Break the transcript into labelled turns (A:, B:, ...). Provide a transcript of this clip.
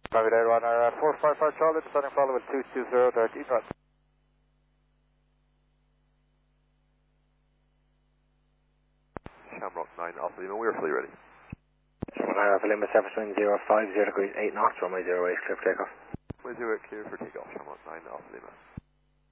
A: Private Airliner 455 Charlie, descending follow with 220, 13 knots.
B: Shamrock 9 Alpha Lima, we're fully ready.
C: Shamrock 9 Alpha Lima, surface wind 050 degrees, 8 knots, runway 08, clear for takeoff.
B: Runway 08 clear for takeoff, Shamrock 9 Alpha Lima.